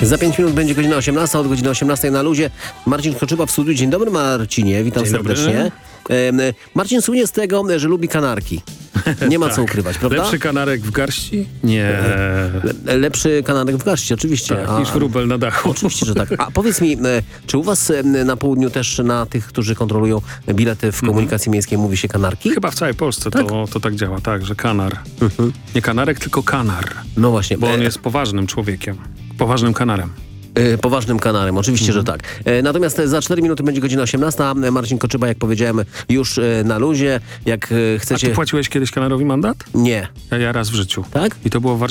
Za 5 minut będzie godzina 18, od godziny 18 na luzie. Marcin Koczyba w studiu. Dzień dobry, Marcinie, witam Dzień dobry. serdecznie. Marcin słynie z tego, że lubi kanarki. Nie ma co ukrywać, prawda? Lepszy kanarek w garści? Nie. Lepszy kanarek w garści, oczywiście. Tak, niż wróbel na dachu. Oczywiście, że tak. A powiedz mi, czy u was na południu też na tych, którzy kontrolują bilety w komunikacji miejskiej mówi się kanarki? Chyba w całej Polsce to tak działa, tak, że kanar. Nie kanarek, tylko kanar. No właśnie. Bo on jest poważnym człowiekiem. Poważnym kanarem. Poważnym kanarem, oczywiście, że tak. Natomiast za 4 minuty będzie godzina 18. Marcin Koczyba, jak powiedziałem, już na luzie. Jak A chcecie... ty płaciłeś kiedyś kanarowi mandat? Nie. Ja raz w życiu. Tak? I to było w